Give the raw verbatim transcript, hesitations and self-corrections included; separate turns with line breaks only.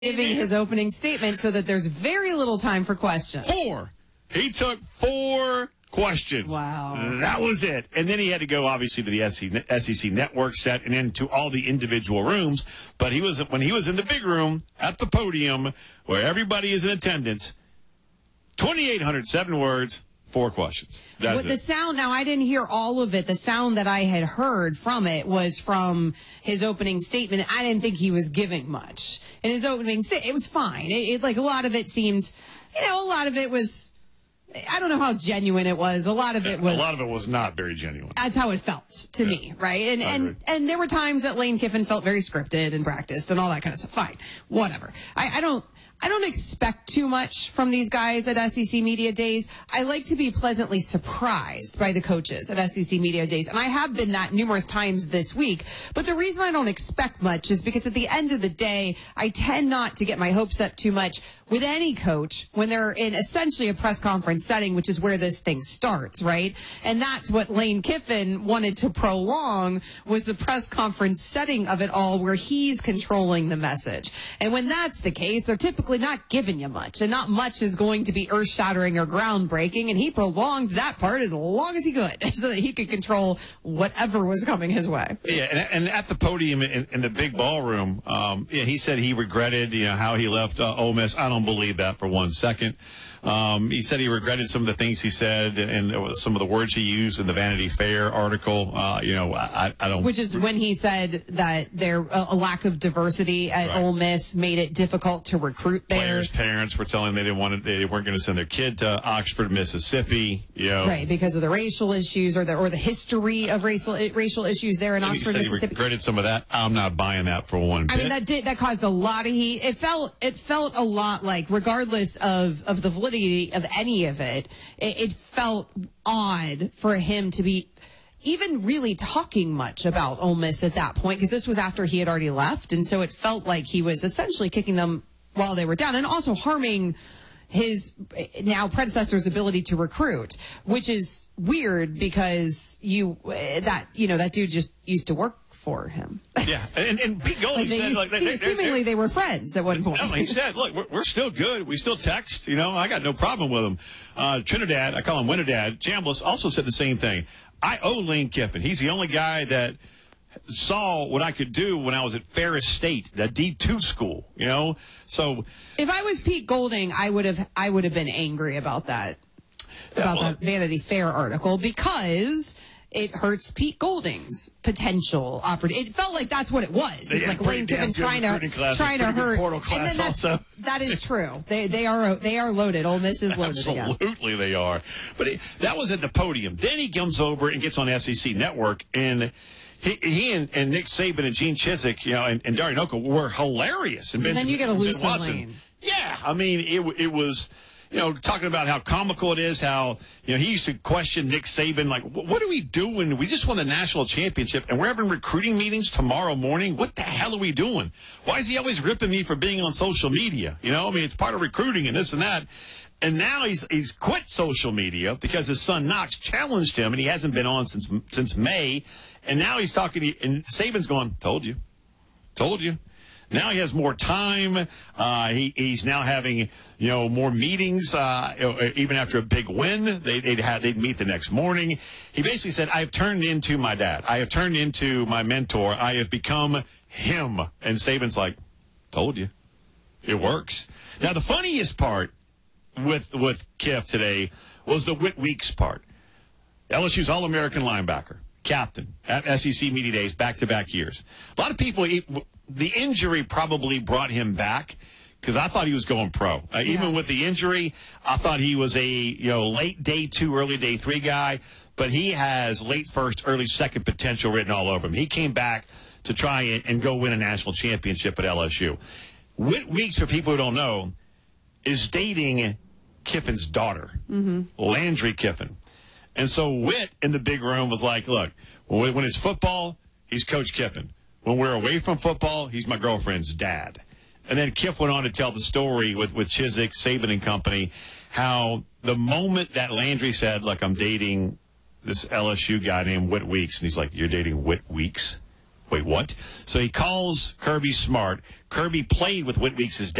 giving his opening statement so that there's very little time for questions.
Four. He took four questions.
Wow.
That was it. And then he had to go, obviously, to the S E C network set and then to all the individual rooms. But he was when he was in the big room at the podium where everybody is in attendance, twenty-eight hundred seven words, four questions. That's
With
it.
the sound, now I didn't hear all of it. The sound that I had heard from it was from his opening statement. I didn't think he was giving much. In his opening statement, it was fine. It, it, like, a lot of it seemed, you know, a lot of it was, I don't know how genuine it was. A lot of it was.
A lot of it was not very genuine.
That's how it felt to
Yeah.
me, right? And
I
and
agree.
and there were times that Lane Kiffin felt very scripted and practiced and all that kind of stuff. Fine, whatever. I, I don't. I don't expect too much from these guys at S E C Media Days. I like to be pleasantly surprised by the coaches at S E C Media Days, and I have been that numerous times this week. But the reason I don't expect much is because at the end of the day, I tend not to get my hopes up too much with any coach when they're in essentially a press conference setting, which is where this thing starts, right? And that's what Lane Kiffin wanted to prolong, was the press conference setting of it all, where he's controlling the message. And when that's the case, they're typically not giving you much, and not much is going to be earth-shattering or groundbreaking, and he prolonged that part as long as he could so that he could control whatever was coming his way.
Yeah, and, and at the podium in, in the big ballroom, um, yeah, he said he regretted, you know, how he left uh, Ole Miss. I don't believe that for one second. Um, he said he regretted some of the things he said and some of the words he used in the Vanity Fair article. Uh, you know, I, I don't.
Which is when he said that there a lack of diversity at
Right.
Ole Miss made it difficult to recruit there.
Players' parents were telling them they didn't want to, they weren't going to send their kid to Oxford, Mississippi. You know,
Right, because of the racial issues or the or the history of racial racial issues there in
and
Oxford,
he said
Mississippi.
he regretted some of that. I'm not buying that for one bit.
I mean, that did that caused a lot of heat. It felt it felt a lot like, regardless of of the validity of any of it, it, it felt odd for him to be even really talking much about Ole Miss at that point, because this was after he had already left, and so it felt like he was essentially kicking them while they were down, and also harming his now predecessor's ability to recruit, which is weird because you that you know that dude just used to work for him.
Yeah, and, and Pete Golding
Like they
said,
used-
like, they, they,
seemingly
they're-
they were friends at one point.
No, he said, look, we're, we're still good. We still text. You know, I got no problem with him. Uh, Trinidad, I call him Winterdad, Chambliss also said the same thing. I owe Lane Kiffin. He's the only guy that saw what I could do when I was at Ferris State, that D two school, you know? So
If I was Pete Golding, I would have I would have been angry about that about
well-
that Vanity Fair article, because it hurts Pete Golding's potential opportunity. It felt like that's what it was. It's
They had
like
pretty
Lane
damn
Kiffin
good
trying to
recruiting class,
trying to
pretty good
hurt.
portal
And
class
then that's,
also.
that is true. They they are they are loaded. Ole Miss is loaded again.
absolutely they are. But it, that was at the podium. Then he comes over and gets on S E C Network, and he, he and, and Nick Saban and Gene Chizik, you know, and, and Dario Noko were hilarious. And,
And then you get a
Ben
looser
Watson.
Lane.
Yeah, I mean, it it was, you know, talking about how comical it is, how, you know, he used to question Nick Saban, like, what are we doing? We just won the national championship, and we're having recruiting meetings tomorrow morning. What the hell are we doing? Why is he always ripping me for being on social media? You know, I mean, it's part of recruiting and this and that. And now he's he's quit social media because his son Knox challenged him, and he hasn't been on since since May. And now he's talking, to, and Saban's going, told you, told you. Now he has more time. Uh, he, he's now having, you know, more meetings. Uh, even after a big win, they, they'd have, they'd meet the next morning. He basically said, "I have turned into my dad. I have turned into my mentor. I have become him." And Saban's like, "Told you, it works." Now the funniest part with with Kiff today was the Whit Weeks part. L S U's All-American linebacker, captain at S E C Media Days, back-to-back years. A lot of people. The injury probably brought him back, because I thought he was going pro. Uh,
Yeah.
Even with the injury, I thought he was a you know late day two, early day three guy. But he has late first, early second potential written all over him. He came back to try and, and go win a national championship at L S U. Whit Weeks, for people who don't know, is dating Kiffin's daughter, mm-hmm. Landry Kiffin. And so Whit in the big room was like, look, when, when it's football, he's Coach Kiffin. When we're away from football, he's my girlfriend's dad. And then Kiff went on to tell the story with, with Chizik, Saban and company, how the moment that Landry said, look, I'm dating this L S U guy named Whit Weeks, and he's like, you're dating Whit Weeks? Wait, what? So he calls Kirby Smart. Kirby played with Whit Weeks' dad.